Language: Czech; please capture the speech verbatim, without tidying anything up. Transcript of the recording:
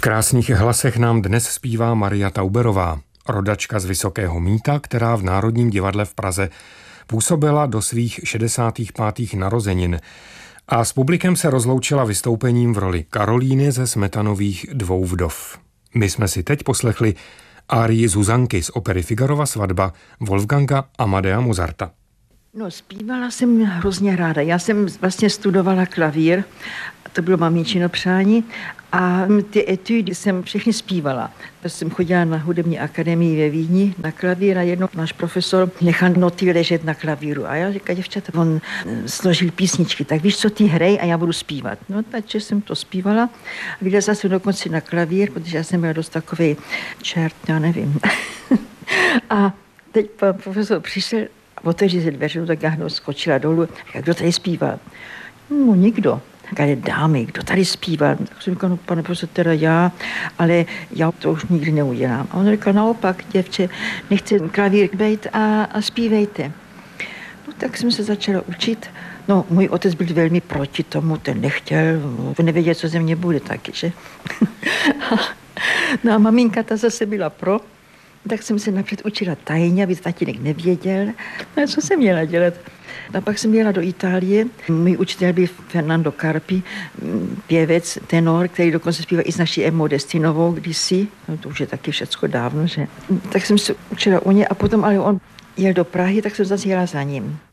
krásných hlasech nám dnes zpívá Maria Tauberová, rodačka z Vysokého Mýta, která v Národním divadle v Praze působila do svých šedesátých pátých narozenin a s publikem se rozloučila vystoupením v roli Karolíny ze Smetanových Dvou vdov. My jsme si teď poslechli árii Zuzanky z opery Figarova svatba Wolfganga Amadea Mozarta. No, zpívala jsem hrozně ráda. Já jsem vlastně studovala klavír, to bylo maminčino přání, a ty etudy jsem všechny zpívala. Já jsem chodila na hudební akademii ve Vídni na klavír a jednou náš profesor nechal noty ležet na klavíru. A já říkala, děvčata, on složil písničky, tak víš co, ty hrej a já budu zpívat. No, takže jsem to zpívala a vylezla jsem dokonce na klavír, protože já jsem byla dost takovej čert, já nevím. A teď pan profesor přišel a otevřel se dveře, no, tak já hned skočila dolů. A kdo tady zpívá? No, nikdo. Ale dámy, kdo tady zpívá? Tak jsem říkala, no pane profesor, teda já, ale já to už nikdy neudělám. A on říkal, naopak, děvče, nechte klavír bejt a, a zpívejte. No tak jsem se začala učit. No, můj otec byl velmi proti tomu, ten nechtěl, nevěděl, co ze mě bude taky, že? No a maminka ta zase byla pro, tak jsem se napřed učila tajně, aby tatínek nevěděl. No a co jsem měla dělat? A pak jsem jela do Itálie. Můj učitel byl Fernando Carpi, pěvec, tenor, který dokonce zpíval i s naší Emmou Destinovou kdysi. No, to už je taky všecko dávno, že? Tak jsem se učila u něj a potom ale on jel do Prahy, tak jsem zase jela za ním.